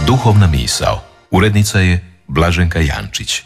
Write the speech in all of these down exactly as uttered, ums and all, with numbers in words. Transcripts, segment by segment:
Duhovna misao. Urednica je Blaženka Jančić.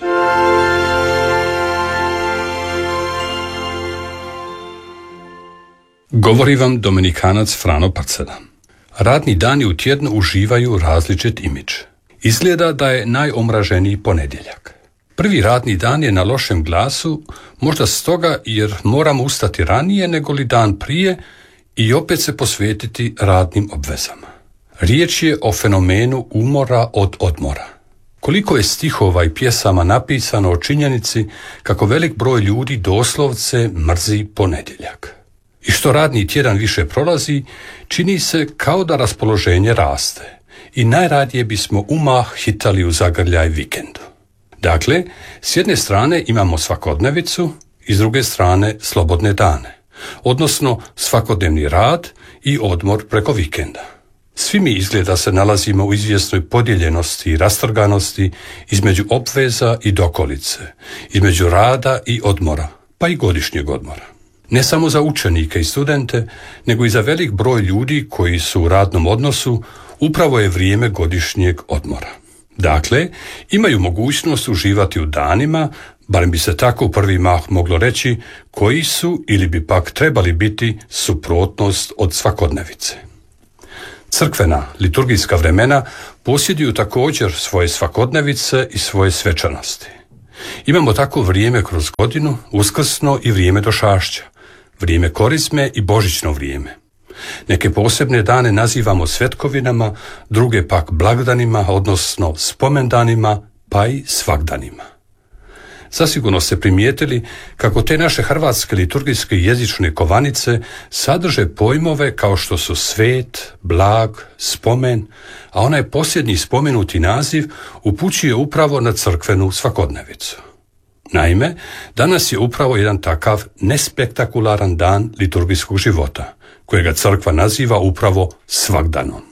Govori vam Dominikanac Frano Parcela. Radni dani u tjednu uživaju različit imidž. Izgleda da je najomraženiji ponedjeljak. Prvi radni dan je na lošem glasu, možda stoga jer moramo ustati ranije nego li dan prije i opet se posvetiti radnim obvezama. Riječ je o fenomenu umora od odmora. Koliko je stihova i pjesama napisano o činjenici kako velik broj ljudi doslovce mrzi ponedjeljak. I što radni tjedan više prolazi, čini se kao da raspoloženje raste i najradije bismo umah hitali u zagrljaj vikendu. Dakle, s jedne strane imamo svakodnevicu i s druge strane slobodne dane, odnosno svakodnevni rad i odmor preko vikenda. Svi mi izgleda se nalazimo u izvjesnoj podijeljenosti i rastrganosti između obveza i dokolice, između rada i odmora, pa i godišnjeg odmora. Ne samo za učenike i studente, nego i za velik broj ljudi koji su u radnom odnosu, upravo je vrijeme godišnjeg odmora. Dakle, imaju mogućnost uživati u danima, barem bi se tako u prvi mah moglo reći, koji su ili bi pak trebali biti suprotnost od svakodnevice. Crkvena, liturgijska vremena posjeduju također svoje svakodnevice i svoje svečanosti. Imamo tako vrijeme kroz godinu, uskrsno i vrijeme došašća, vrijeme korizme i božićno vrijeme. Neke posebne dane nazivamo svetkovinama, druge pak blagdanima, odnosno spomendanima, pa i svagdanima. Zasigurno ste primijetili kako te naše hrvatske liturgijske jezične kovanice sadrže pojmove kao što su svet, blag, spomen, a onaj posljednji spomenuti naziv upućuje upravo na crkvenu svakodnevicu. Naime, danas je upravo jedan takav nespektakularan dan liturgijskog života, kojega crkva naziva upravo svagdanom.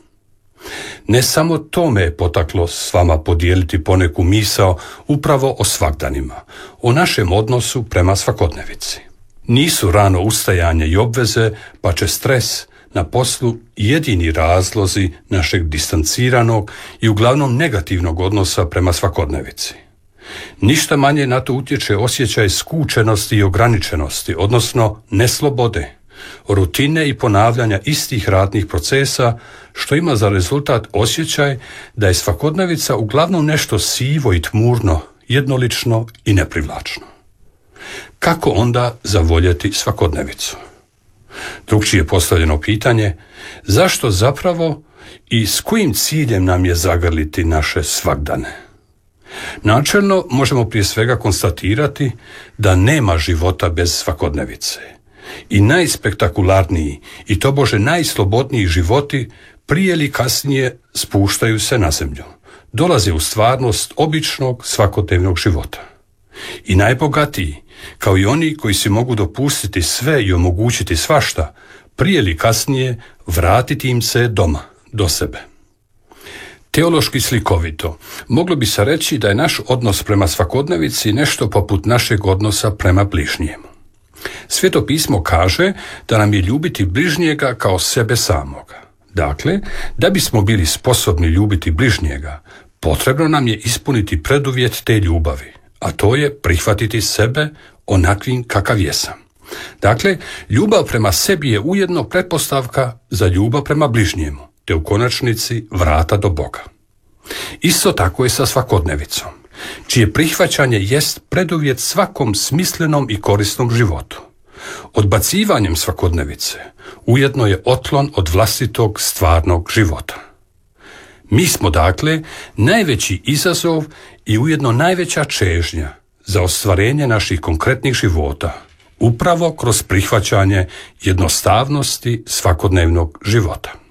Ne samo to me je potaklo s vama podijeliti poneku misao upravo o svagdanima, o našem odnosu prema svakodnevici. Nisu rano ustajanje i obveze, pa će stres na poslu jedini razlozi našeg distanciranog i uglavnom negativnog odnosa prema svakodnevici. Ništa manje na to utječe osjećaj skučenosti i ograničenosti, odnosno neslobode, rutine i ponavljanja istih radnih procesa, što ima za rezultat osjećaj da je svakodnevica uglavnom nešto sivo i tmurno, jednolično i neprivlačno. Kako onda zavoljeti svakodnevicu? Drugčije postavljeno pitanje, zašto zapravo i s kojim ciljem nam je zagrliti naše svagdane? Načelno možemo prije svega konstatirati da nema života bez svakodnevice. I najspektakularniji i tobože najslobodniji životi prije ili kasnije spuštaju se na zemlju. Dolaze u stvarnost običnog svakodnevnog života. I najbogatiji, kao i oni koji si mogu dopustiti sve i omogućiti svašta, prije ili kasnije vratiti im se doma, do sebe. Teološki slikovito, moglo bi se reći da je naš odnos prema svakodnevici nešto poput našeg odnosa prema bližnjemu. Sveto pismo kaže da nam je ljubiti bližnjega kao sebe samoga. Dakle, da bismo bili sposobni ljubiti bližnjega, potrebno nam je ispuniti preduvjet te ljubavi, a to je prihvatiti sebe onakvim kakav jesam. Dakle, ljubav prema sebi je ujedno pretpostavka za ljubav prema bližnjemu, te u konačnici vrata do Boga. Isto tako je sa svakodnevicom, čije prihvaćanje jest preduvjet svakom smislenom i korisnom životu. Odbacivanjem svakodnevice ujedno je otklon od vlastitog stvarnog života. Mi smo dakle najveći izazov i ujedno najveća čežnja za ostvarenje naših konkretnih života, upravo kroz prihvaćanje jednostavnosti svakodnevnog života.